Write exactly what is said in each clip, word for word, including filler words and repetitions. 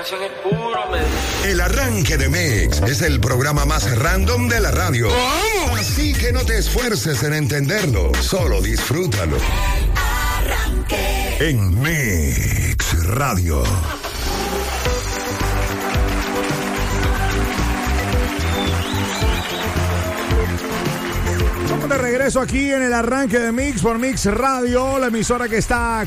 canción es puro medio. El Arranque de Mix es el programa más random de la radio. ¿Cómo? Así que no te esfuerces en entenderlo, solo disfrútalo. El Arranque. En Mix Radio. De regreso aquí en el Arranque de Mix por Mix Radio, la emisora que está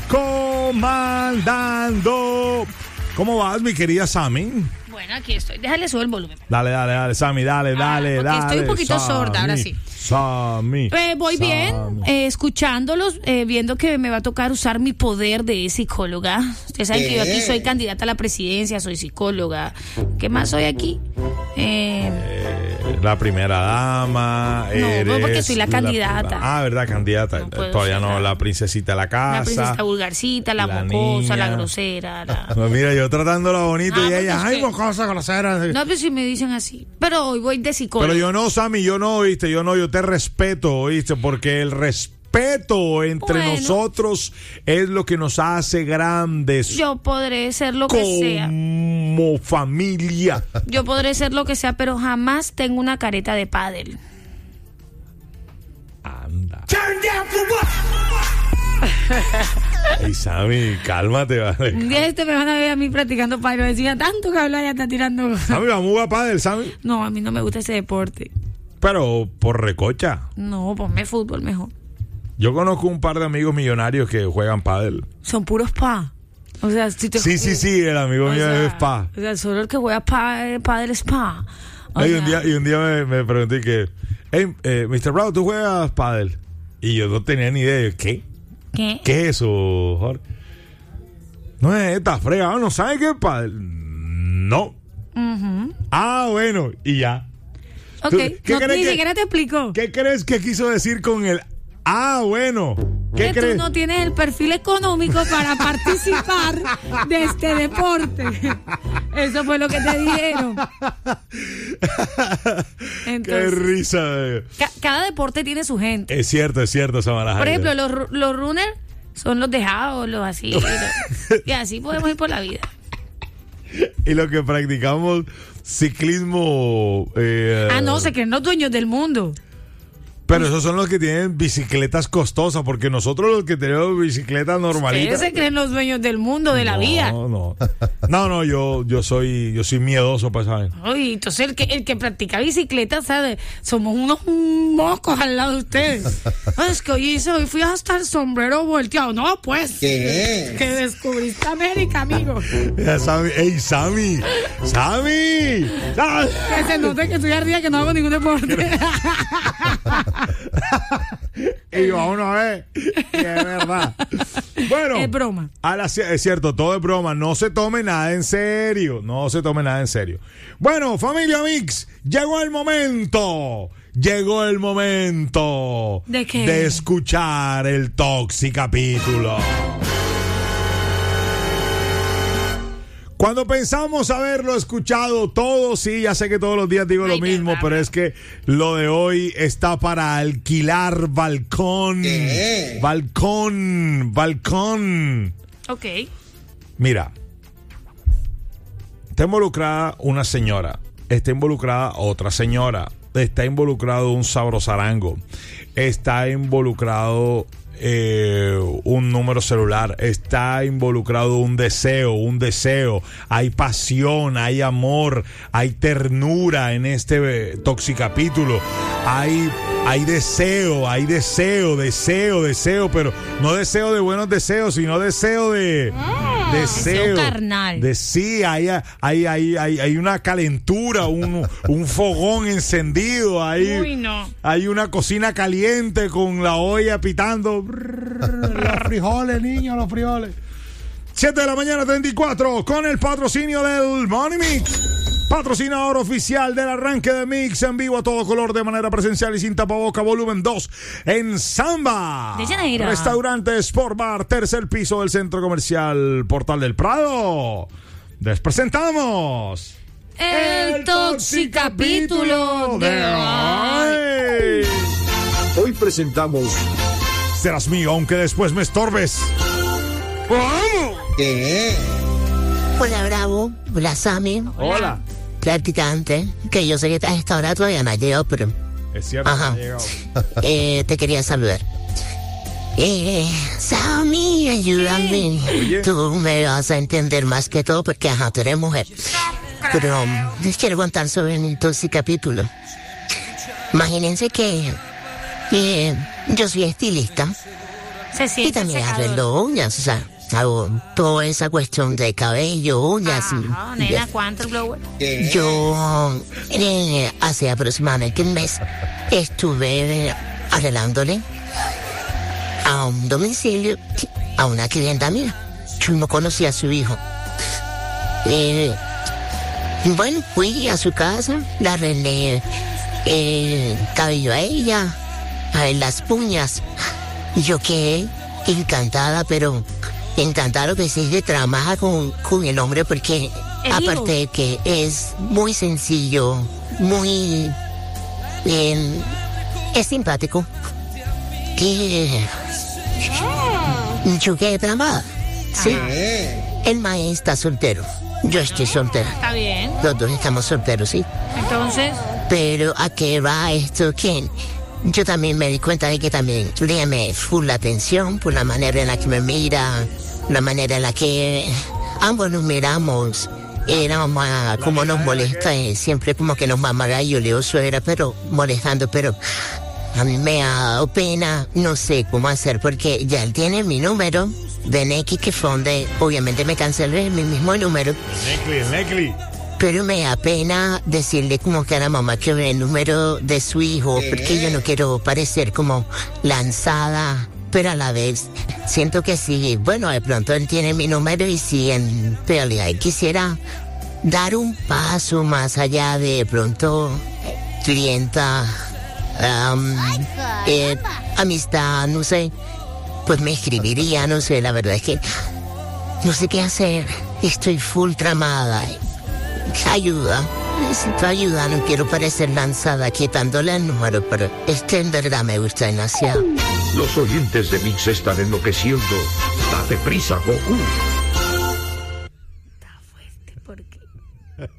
comandando. ¿Cómo vas, mi querida Sammy? Bueno, aquí estoy. Déjale subir el volumen. Dale, dale, dale, Sammy, dale, Ah, dale, porque dale. estoy un poquito Sammy, sorda, ahora sí. Sammy. Eh, voy Sammy. bien, eh, escuchándolos, eh, viendo que me va a tocar usar mi poder de psicóloga. Ustedes saben que yo aquí soy candidata a la presidencia, soy psicóloga. ¿Qué más soy aquí? Eh... Eh, la primera dama. No, eres porque soy la candidata. La, ah, ¿verdad? Candidata. No puedo Todavía ser no, la- la princesita de la casa. La princesa vulgarcita, la, la mocosa, niña. la grosera. La... No, mira, yo tratándola bonito Ah, y porque ella, es ay, que- mocosa, grosera. No, pero si me dicen así. Pero hoy voy de psicóloga. Pero yo no, Sammy, yo no, oíste, yo no, yo te respeto, oíste, porque el respeto entre Bueno. nosotros es lo que nos hace grandes Yo podré ser lo que sea. como familia. Yo podré ser lo que sea, pero jamás tengo una careta de pádel. Anda. Ey, Sammy, cálmate, vale. Un día este me van a ver a mí practicando pádel. Me decían, tanto que habla ya está tirando. Sammy, vamos a jugar pádel, Sammy. No, a mí no me gusta ese deporte. Pero por recocha. No, ponme fútbol mejor. Yo conozco un par de amigos millonarios que juegan pádel. Son puros pa. O sea, si te Sí, sí, sí, el amigo o mío sea, es pa. O sea, solo el que juega pa, eh, pádel es pa. O Ay, sea, un día, y un día me, me pregunté que, hey, eh, mister Brown, ¿tú juegas pádel? Y yo no tenía ni idea. Yo, ¿qué? ¿Qué? ¿Qué es eso, Jorge? No es esta fregada, ¿no sabes qué es pádel? No. Ujú. Ah, bueno, y ya. Ok, ¿Tú- no, qué ni crees que- siquiera te explico. ¿Qué crees que quiso decir con el ah, bueno? ¿Qué Que crees? tú no tienes el perfil económico para participar de este deporte. Eso fue lo que te dijeron. Qué Entonces, risa. eh. ca- cada deporte tiene su gente. Es cierto, es cierto, Samara. Por ejemplo, los, ru- los runners son los dejados, los así. los- y así podemos ir por la vida. Y lo que practicamos ciclismo. eh, Ah, no, se creen los dueños del mundo. Pero esos son los que tienen bicicletas costosas, porque nosotros los que tenemos bicicletas normalitas. Ustedes se creen los dueños del mundo, de la no, vida. No, no, no, yo, yo soy, yo soy miedoso, pues, ¿saben? Oye, entonces el que, el que practica bicicleta, ¿sabes? Somos unos mocos al lado de ustedes. Ah, es que hoy, hice, hoy fui hasta el sombrero volteado. No, pues. ¿Qué? Que descubriste América, amigo. Ya, Sammy, ¡ey, Sammy! ¡Sammy! ¡Sammy! Que se note que estoy arriba, que no hago ningún deporte. Y vamos a ver, y es verdad. Bueno, Es broma. a la- es cierto, todo es broma. No se tome nada en serio. No se tome nada en serio. Bueno, familia Mix, llegó el momento. Llegó el momento ¿De qué? de escuchar el Toxi capítulo. Cuando pensamos haberlo escuchado todo, sí, ya sé que todos los días digo lo Ay, mismo, verdad. pero es que lo de hoy está para alquilar balcón. ¿Qué? Balcón, balcón. Ok. Mira, está involucrada una señora, está involucrada otra señora, está involucrado un sabrosarango, está involucrado eh, un número celular, está involucrado un deseo, un deseo, hay pasión, hay amor, hay ternura en este eh, toxicapítulo, hay, hay deseo, hay deseo, deseo, deseo, pero no deseo de buenos deseos, sino deseo de... Deseo, deseo carnal. De sí, hay, hay, hay, hay, hay una calentura, un, un fogón encendido, hay, Uy, no. hay una cocina caliente con la olla pitando. Brrr, los frijoles, niños, los frijoles. siete de la mañana, treinta y cuatro, con el patrocinio del Money Mix. Patrocinador oficial del arranque de Mix en vivo a todo color de manera presencial y sin tapaboca, volumen dos en Samba. De Janeiro. Restaurante Sport Bar, tercer piso del Centro Comercial Portal del Prado. Les presentamos El toxicapítulo de hoy. hoy. Hoy presentamos Serás mío aunque después me estorbes. ¿Qué? Hola, Bravo. Hola, Sammy. Hola. Practicante. Que yo sé que a esta hora todavía no ha llegado, pero... Es cierto. Ajá. No ha llegado. Eh, te quería saludar. Eh, Sammy, ayúdame. Oye. Tú me vas a entender más que todo porque, ajá, tú eres mujer. Pero um, les quiero contar sobre mi entonces capítulo. Imagínense que eh, yo soy estilista Se y siente también secador. arreglo uñas, o sea, hago toda esa cuestión de cabello, uñas y... Ajá, nena, ¿cuánto blower? Yo eh, hace aproximadamente un mes estuve eh, arreglándole a un domicilio a una clienta mía. Yo no conocía a su hijo. Eh, bueno, fui a su casa, le arreglé el cabello a ella, a él las uñas. Y yo quedé encantada, pero encantada que sí que trabaja con, con el hombre porque El aparte de que es muy sencillo, muy eh, es simpático. Que yo quedé tramada. Sí. El maestro está soltero. Yo estoy soltero. Está bien. Los dos estamos solteros, sí. Entonces, Pero ¿a qué va esto? ¿Quién? Yo también me di cuenta de que también le llamé full la atención por la manera en la que me mira, la manera en la que ambos nos miramos. Era más como nos molesta, eh, siempre como que nos mamaga y yo leo suegra, pero molestando, pero a mí me ha dado pena, no sé cómo hacer, porque ya él tiene mi número de Neki, que fue donde obviamente me cancelé mi mismo número. Necli, Necli. Pero me da pena decirle como que a la mamá que ve el número de su hijo, porque yo no quiero parecer como lanzada, pero a la vez siento que sí, bueno, de pronto él tiene mi número y sí, en realidad quisiera dar un paso más allá de, de pronto clienta, um, eh, amistad, no sé, pues me escribiría, no sé, la verdad es que no sé qué hacer, estoy full tramada. Ayuda, necesito ayuda, no quiero parecer lanzada quitándole el número, pero este en verdad me gusta demasiado. Los oyentes de Mix están enloqueciendo. Date prisa, Goku.